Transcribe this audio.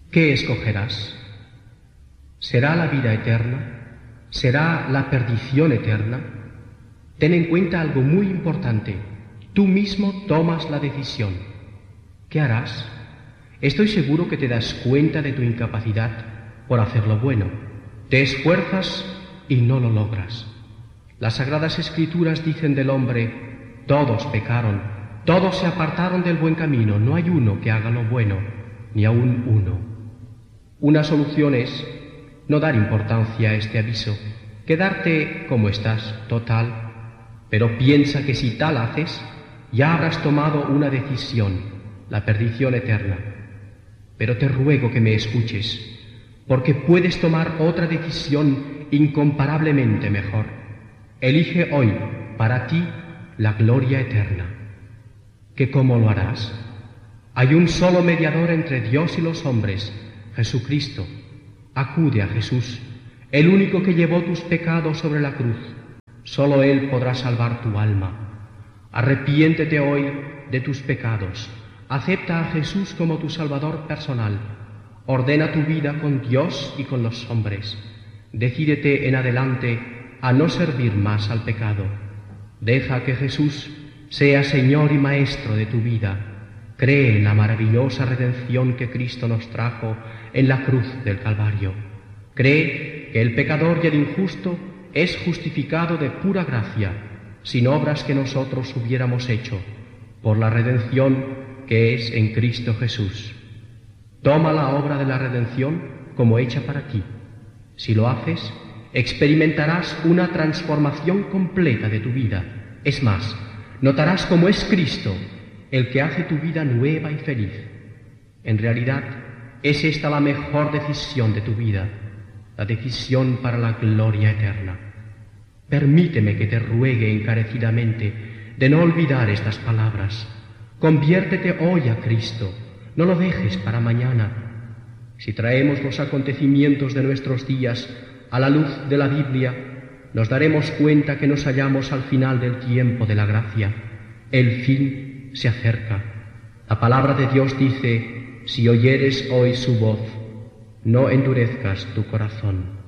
¿Qué escogerás? ¿Será la vida eterna? ¿Será la perdición eterna? Ten en cuenta algo muy importante. Tú mismo tomas la decisión. ¿Qué harás? Estoy seguro que te das cuenta de tu incapacidad por hacer lo bueno. Te esfuerzas y no lo logras. Las Sagradas Escrituras dicen del hombre: todos pecaron, todos se apartaron del buen camino, no hay uno que haga lo bueno, ni aun uno. Una solución es no dar importancia a este aviso, quedarte como estás, total, pero piensa que si tal haces, ya habrás tomado una decisión, la perdición eterna. Pero te ruego que me escuches, porque puedes tomar otra decisión incomparablemente mejor. Elige hoy para ti la gloria eterna. ¿Que cómo lo harás? Hay un solo mediador entre Dios y los hombres, Jesucristo. Acude a Jesús, el único que llevó tus pecados sobre la cruz. Solo Él podrá salvar tu alma. Arrepiéntete hoy de tus pecados. Acepta a Jesús como tu Salvador personal. Ordena tu vida con Dios y con los hombres. Decídete en adelante a no servir más al pecado. Deja que Jesús sea Señor y Maestro de tu vida. Cree en la maravillosa redención que Cristo nos trajo en la cruz del Calvario. Cree que el pecador y el injusto es justificado de pura gracia, sin obras que nosotros hubiéramos hecho, por la redención que es en Cristo Jesús. Toma la obra de la redención como hecha para ti. Si lo haces, experimentarás una transformación completa de tu vida. Es más, notarás cómo es Cristo el que hace tu vida nueva y feliz. En realidad, es esta la mejor decisión de tu vida, la decisión para la gloria eterna. Permíteme que te ruegue encarecidamente de no olvidar estas palabras. Conviértete hoy a Cristo, no lo dejes para mañana. Si traemos los acontecimientos de nuestros días a la luz de la Biblia, nos daremos cuenta que nos hallamos al final del tiempo de la gracia. El fin se acerca. La palabra de Dios dice: si oyeres hoy su voz, no endurezcas tu corazón.